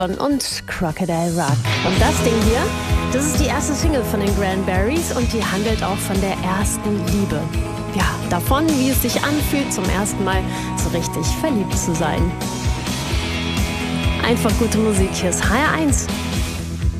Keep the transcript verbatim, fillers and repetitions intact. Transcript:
und Crocodile Rock. Und das Ding hier, das ist die erste Single von den Cranberries und die handelt auch von der ersten Liebe. Ja, davon, wie es sich anfühlt, zum ersten Mal so richtig verliebt zu sein. Einfach gute Musik, hier ist H R eins.